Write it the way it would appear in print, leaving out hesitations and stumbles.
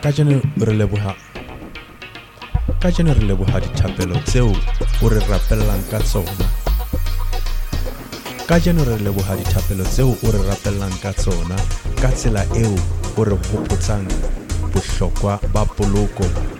Kajeno re leboha dithapelo tseo o re rapellang ka tsona. Kajeno re leboha dithapelo tseo o re rapellang ka tsona ka tsela eo o re hopotsang bohlokwa ba poloko